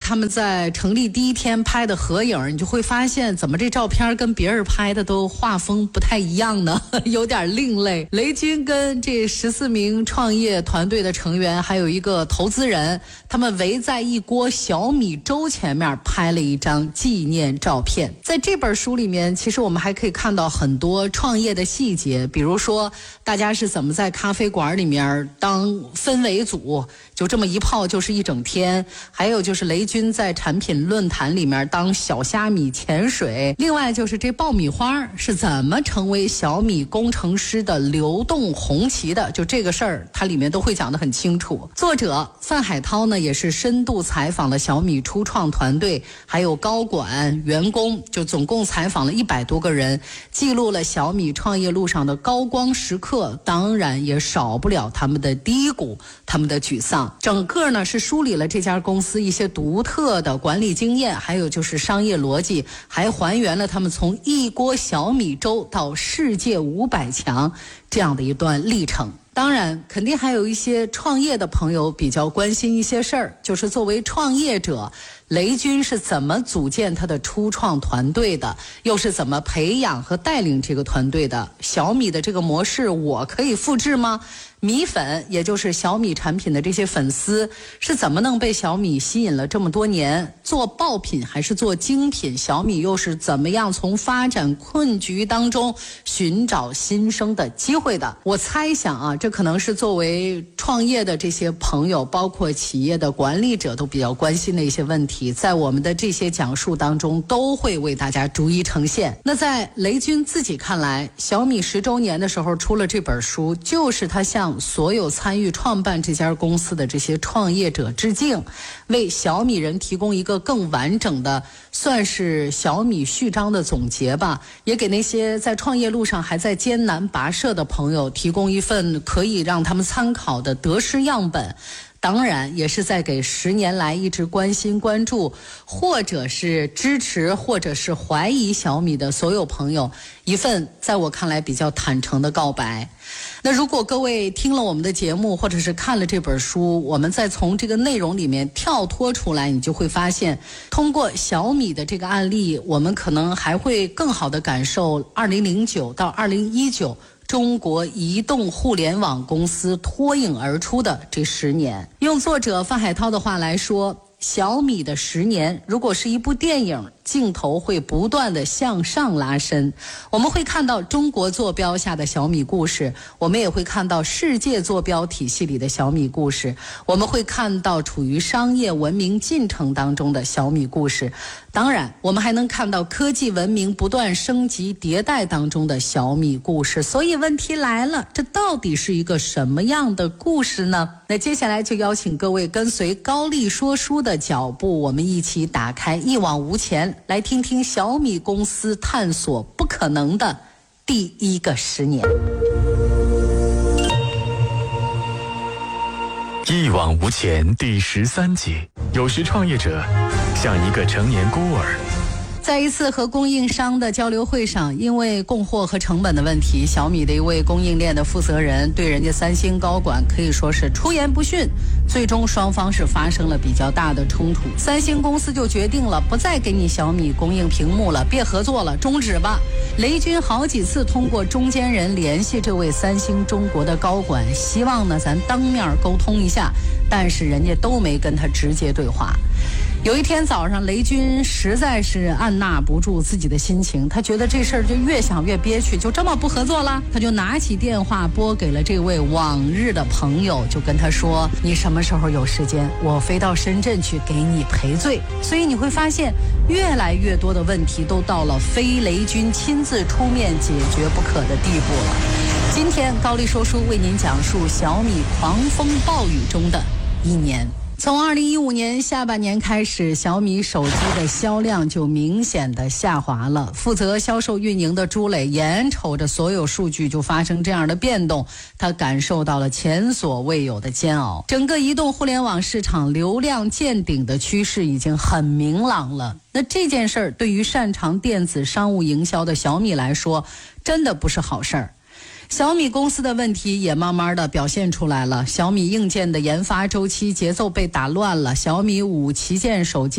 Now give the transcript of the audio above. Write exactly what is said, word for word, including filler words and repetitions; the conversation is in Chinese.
他们在成立第一天拍的合影，你就会发现怎么这照片跟别人拍的都画风不太一样呢，有点另类。雷军跟这十四名创业团队的成员还有一个投资人，他们围在一锅小米粥前面拍了一张纪念照片。在这本书里面，其实我们还可以看到很多创业的细节，比如说大家是怎么在咖啡馆里面当氛围组，就这么一泡就是一整天，还有就是雷军在产品论坛里面当小虾米潜水，另外就是这爆米花是怎么成为小米工程师的流动红旗的，就这个事儿它里面都会讲得很清楚。作者范海涛呢也是深度采访了小米初创团队还有高管员工，就总共采访了一百多个人，记录了小米创业路上的高光时刻，当然也少不了他们的低谷，他们的沮丧。整个呢是梳理了这家公司一些独特的管理经验，还有就是商业逻辑，还还原了他们从一锅小米粥到世界五百强这样的一段历程。当然肯定还有一些创业的朋友比较关心一些事儿，就是作为创业者，雷军是怎么组建他的初创团队的，又是怎么培养和带领这个团队的？小米的这个模式我可以复制吗？米粉也就是小米产品的这些粉丝是怎么能被小米吸引了这么多年？做爆品还是做精品？小米又是怎么样从发展困局当中寻找新生的机会的？我猜想啊，这可能是作为创业的这些朋友，包括企业的管理者都比较关心的一些问题，在我们的这些讲述当中都会为大家逐一呈现。那在雷军自己看来，小米十周年的时候出了这本书，就是他向所有参与创办这家公司的这些创业者致敬，为小米人提供一个更完整的算是小米序章的总结吧，也给那些在创业路上还在艰难跋涉的朋友提供一份可以让他们参考的得失样本。当然也是在给十年来一直关心关注或者是支持或者是怀疑小米的所有朋友一份在我看来比较坦诚的告白。那如果各位听了我们的节目或者是看了这本书，我们再从这个内容里面跳脱出来，你就会发现通过小米的这个案例，我们可能还会更好的感受二零零九到二零一九中国移动互联网公司脱颖而出的这十年。用作者范海涛的话来说，小米的十年如果是一部电影，镜头会不断的向上拉伸，我们会看到中国坐标下的小米故事，我们也会看到世界坐标体系里的小米故事，我们会看到处于商业文明进程当中的小米故事，当然我们还能看到科技文明不断升级迭代当中的小米故事。所以问题来了，这到底是一个什么样的故事呢？那接下来就邀请各位跟随高丽说书的脚步，我们一起打开一往无前，来听听小米公司探索不可能的第一个十年。 一往无前第十三集，有时创业者像一个成年孤儿。 在一次和供应商的交流会上，因为供货和成本的问题，小米的一位供应链的负责人对人家三星高管可以说是出言不逊，最终双方是发生了比较大的冲突。三星公司就决定了不再给你小米供应屏幕了，别合作了，终止吧。雷军好几次通过中间人联系这位三星中国的高管，希望呢咱当面沟通一下，但是人家都没跟他直接对话。有一天早上，雷军实在是按捺不住自己的心情，他觉得这事儿就越想越憋屈，就这么不合作了。他就拿起电话拨给了这位往日的朋友，就跟他说，你什么时候有时间，我飞到深圳去给你赔罪。所以你会发现越来越多的问题都到了非雷军亲自出面解决不可的地步了。今天高丽说书为您讲述小米狂风暴雨中的一年。从二零一五年下半年开始，小米手机的销量就明显的下滑了。负责销售运营的朱磊眼瞅着所有数据就发生这样的变动，他感受到了前所未有的煎熬。整个移动互联网市场流量见顶的趋势已经很明朗了。那这件事儿对于擅长电子商务营销的小米来说，真的不是好事儿。小米公司的问题也慢慢的表现出来了，小米硬件的研发周期节奏被打乱了，小米五旗舰手机